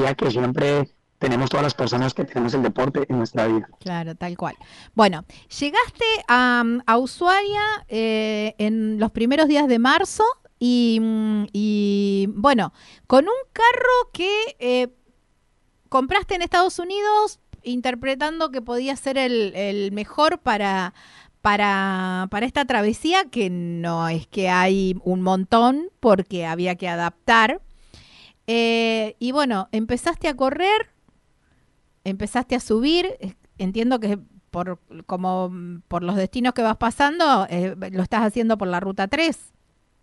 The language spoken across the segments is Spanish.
energía que siempre tenemos todas las personas que tenemos el deporte en nuestra vida. Claro, tal cual. Bueno, llegaste a Ushuaia en los primeros días de marzo y, bueno, con un carro que compraste en Estados Unidos interpretando que podía ser el mejor para esta travesía, que no es que hay un montón porque había que adaptar. Y bueno, empezaste a correr, empezaste a subir, entiendo que como por los destinos que vas pasando, lo estás haciendo por la ruta 3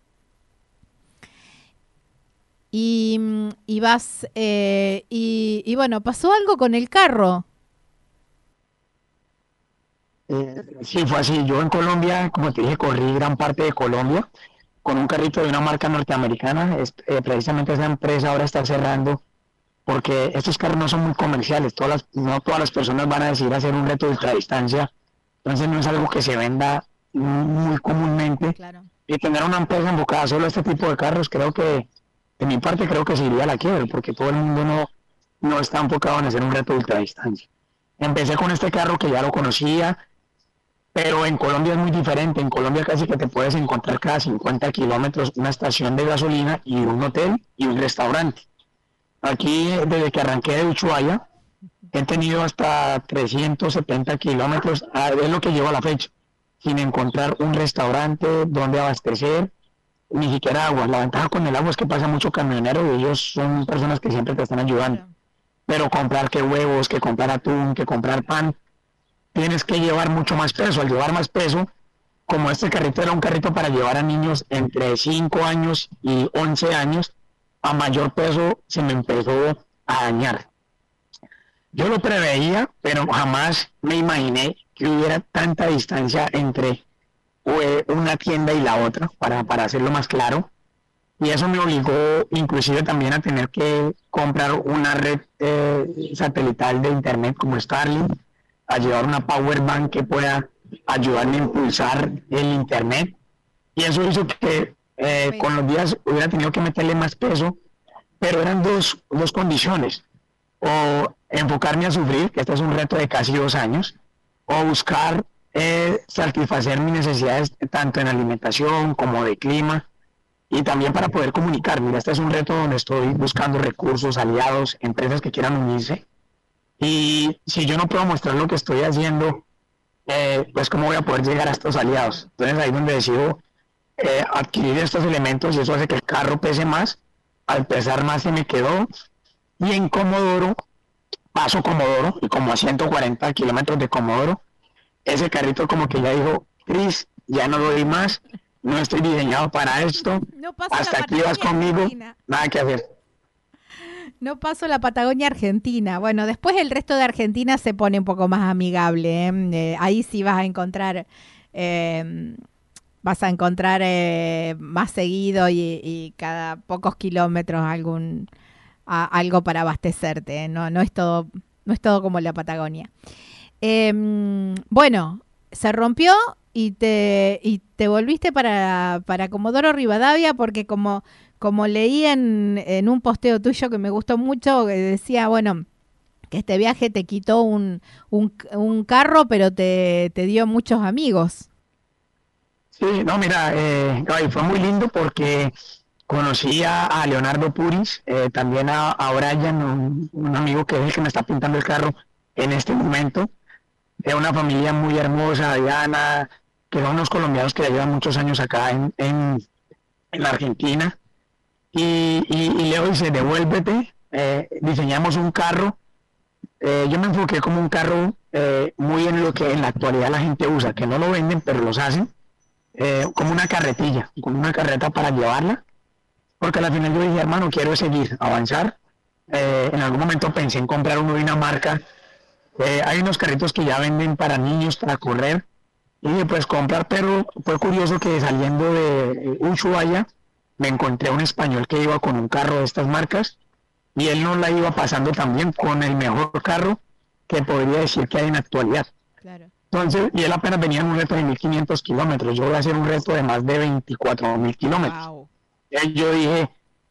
y vas, y bueno, pasó algo con el carro. Sí, fue así. Yo en Colombia, como te dije, corrí gran parte de Colombia con un carrito de una marca norteamericana. Precisamente esa empresa ahora está cerrando porque estos carros no son muy comerciales. No todas las personas van a decidir hacer un reto de ultradistancia. Entonces no es algo que se venda muy comúnmente. Claro. Y tener una empresa enfocada solo a este tipo de carros, creo que, de mi parte, creo que se iría a la quiebra, porque todo el mundo no está enfocado en hacer un reto de ultradistancia. Empecé con este carro que ya lo conocía, pero en Colombia es muy diferente. En Colombia casi que te puedes encontrar cada 50 kilómetros una estación de gasolina y un hotel y un restaurante. Aquí, desde que arranqué de Ushuaia, he tenido hasta 370 kilómetros, es lo que llevo a la fecha, sin encontrar un restaurante donde abastecer, ni siquiera agua. La ventaja con el agua es que pasa mucho camionero y ellos son personas que siempre te están ayudando. Claro. Pero comprar que huevos, que comprar atún, que comprar pan, tienes que llevar mucho más peso. Al llevar más peso, como este carrito era un carrito para llevar a niños entre 5 años y 11 años, a mayor peso se me empezó a dañar. Yo lo preveía, pero jamás me imaginé que hubiera tanta distancia entre una tienda y la otra, para hacerlo más claro. Y eso me obligó inclusive también a tener que comprar una red satelital de internet como Starlink, a llevar una power bank que pueda ayudarme a impulsar el internet. Y eso hizo que con los días hubiera tenido que meterle más peso, pero eran dos condiciones: o enfocarme a sufrir, que este es un reto de casi 2 años, o buscar satisfacer mis necesidades tanto en alimentación como de clima, y también para poder comunicar. Mira, este es un reto donde estoy buscando recursos, aliados, empresas que quieran unirse, y si yo no puedo mostrar lo que estoy haciendo, pues cómo voy a poder llegar a estos aliados. Entonces ahí es donde decido adquirir estos elementos, y eso hace que el carro pese más. Al pesar más se me quedó, y en Comodoro, paso Comodoro, y como a 140 kilómetros de Comodoro, ese carrito como que ya dijo: Cris, ya no doy más, no estoy diseñado para esto, No paso la hasta aquí vas Patagonia conmigo, Argentina. nada que hacer. No paso la Patagonia Argentina. Bueno, después el resto de Argentina se pone un poco más amigable. Ahí sí eh, vas a encontrar más seguido y cada pocos kilómetros algo para abastecerte. No, no es todo como la Patagonia. Bueno, se rompió y te volviste para Comodoro Rivadavia porque como leí en un posteo tuyo que me gustó mucho, que decía, bueno, que este viaje te quitó un carro, pero te dio muchos amigos. Sí, no, mira, Gaby, fue muy lindo porque conocí a Leonardo Puris, también a Brian, un amigo que es el que me está pintando el carro en este momento. Es una familia muy hermosa, Diana, que son unos colombianos que ya llevan muchos años acá en la Argentina. Y Leo dice: devuélvete, diseñamos un carro. Yo me enfoqué como un carro muy en lo que en la actualidad la gente usa, que no lo venden, pero los hacen, como una carretilla, como una carreta para llevarla, porque al final yo dije: hermano, quiero seguir, avanzar. En algún momento pensé en comprar uno de una marca. Hay unos carritos que ya venden para niños, para correr, y dije, pues comprar, pero fue curioso que saliendo de Ushuaia me encontré a un español que iba con un carro de estas marcas, y él no la iba pasando también con el mejor carro que podría decir que hay en la actualidad. Claro. Entonces, y él apenas venía en un reto de 1.500 kilómetros, yo voy a hacer un reto de más de 24.000 kilómetros. Wow. Yo dije: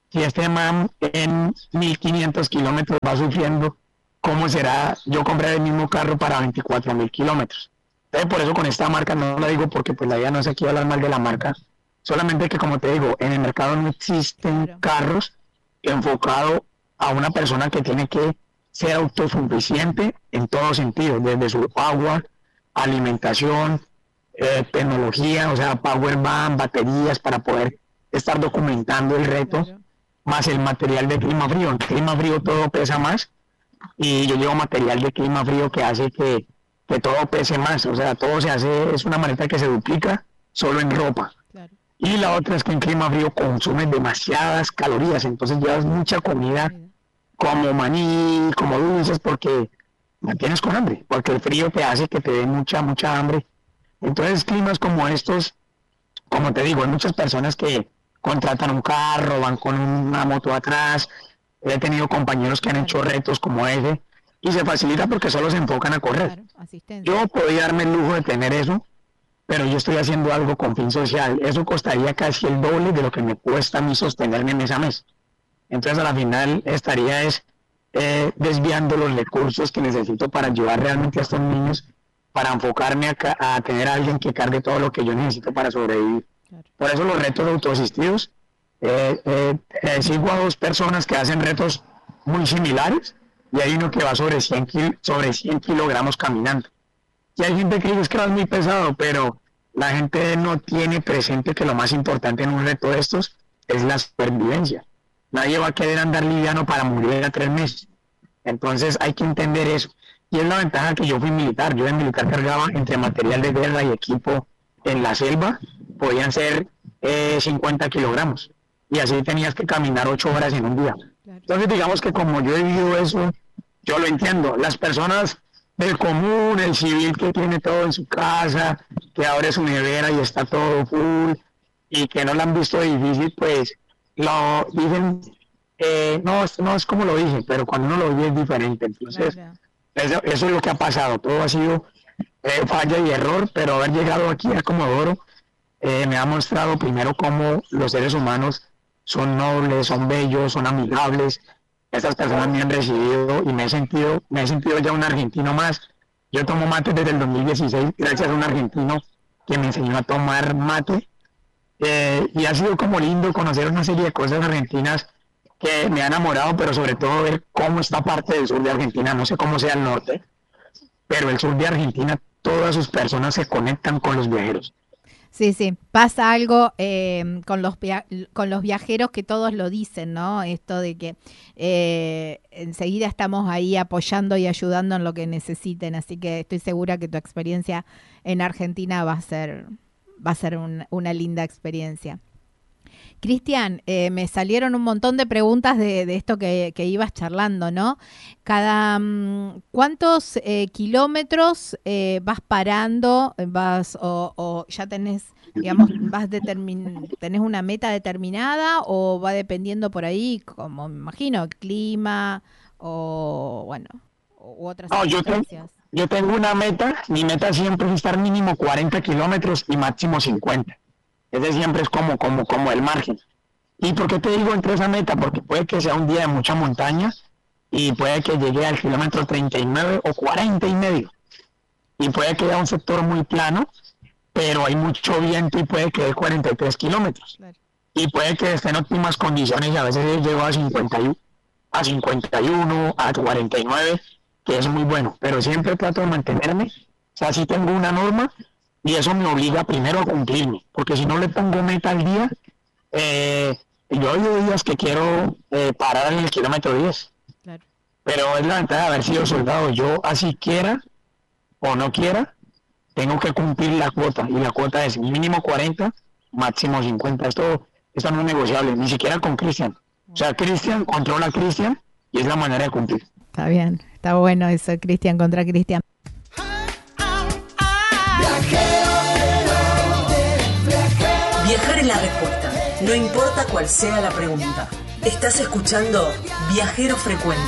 si este man en 1500 kilómetros va sufriendo, ¿cómo será yo comprar el mismo carro para 24.000 kilómetros? Entonces, por eso con esta marca no la digo porque pues la idea no es aquí hablar mal de la marca, solamente que como te digo, en el mercado no existen Claro. carros enfocados a una persona que tiene que ser autosuficiente en todo sentido, desde su agua, alimentación, tecnología, o sea, power bank, baterías para poder estar documentando el reto, Claro. más el material de clima frío. En clima frío todo pesa más y yo llevo material de clima frío que hace que todo pese más, o sea, todo se hace, es una maleta que se duplica solo en ropa. Claro. Y la otra es que en clima frío consumes demasiadas calorías, entonces llevas mucha comida como maní, como dulces, porque mantienes con hambre, porque el frío te hace que te dé mucha hambre. Entonces climas como estos, como te digo, hay muchas personas que contratan un carro, van con una moto atrás. He tenido compañeros que han hecho retos como ese y se facilita porque solo se enfocan a correr. Claro, asistencia. Yo podía darme el lujo de tener eso, pero yo estoy haciendo algo con fin social. Eso costaría casi el doble de lo que me cuesta a mí sostenerme mes a mes. Entonces a la final estaría desviando los recursos que necesito para ayudar realmente a estos niños, para enfocarme a tener a alguien que cargue todo lo que yo necesito para sobrevivir. Claro. Por eso los retos autoasistidos, sigo a dos personas que hacen retos muy similares y hay uno que va sobre 100 kilogramos caminando. Y hay gente que dice que va muy pesado, pero la gente no tiene presente que lo más importante en un reto de estos es la supervivencia. Nadie va a querer andar liviano para morir a 3 meses. Entonces hay que entender eso. Y es la ventaja que yo fui militar. Yo de militar cargaba entre material de guerra y equipo en la selva, podían ser 50 kilogramos. Y así tenías que caminar 8 horas en un día. Claro. Entonces digamos que como yo he vivido eso, yo lo entiendo. Las personas del común, el civil que tiene todo en su casa, que abre su nevera y está todo full, y que no lo han visto difícil, pues lo dicen, no es como lo dicen, pero cuando uno lo vive es diferente. Entonces, Claro. eso es lo que ha pasado. Todo ha sido falla y error, pero haber llegado aquí a Comodoro me ha mostrado primero cómo los seres humanos son nobles, son bellos, son amigables. Estas personas me han recibido y me he sentido ya un argentino más. Yo tomo mate desde el 2016 gracias a un argentino que me enseñó a tomar mate. Y ha sido como lindo conocer una serie de cosas argentinas que me ha enamorado, pero sobre todo ver cómo esta parte del sur de Argentina, no sé cómo sea el norte, pero el sur de Argentina, todas sus personas se conectan con los viajeros. Sí, sí, pasa algo con los viajeros que todos lo dicen, ¿no? Esto de que enseguida estamos ahí apoyando y ayudando en lo que necesiten, así que estoy segura que tu experiencia en Argentina va a ser una linda experiencia. Cristian, me salieron un montón de preguntas de esto que ibas charlando, ¿no? ¿Cuántos kilómetros vas parando, o ya tenés, digamos, tenés una meta determinada o va dependiendo por ahí, como me imagino, el clima o, bueno, u otras No, circunstancias? yo tengo una meta, mi meta siempre es estar mínimo 40 kilómetros y máximo 50. Ese siempre es como el margen. ¿Y por qué te digo entre esa meta? Porque puede que sea un día de mucha montaña y puede que llegue al kilómetro 39 o 40 y medio. Y puede que haya un sector muy plano, pero hay mucho viento y puede que dé 43 kilómetros. Claro. Y puede que esté en óptimas condiciones y a veces llego a 51, a 49, que es muy bueno. Pero siempre trato de mantenerme. O sea, sí tengo una norma y eso me obliga primero a cumplirme. Porque si no le pongo meta al día, yo hay días que quiero parar en el kilómetro 10. Claro. Pero es la ventaja de haber sido soldado. Yo así quiera o no quiera, tengo que cumplir la cuota. Y la cuota es mínimo 40, máximo 50. Esto no es negociable, ni siquiera con Cristian. O sea, Cristian controla a Cristian y es la manera de cumplir. Está bien, está bueno eso, Cristian contra Cristian. Viajar es la respuesta, no importa cuál sea la pregunta. Estás escuchando Viajero Frecuente.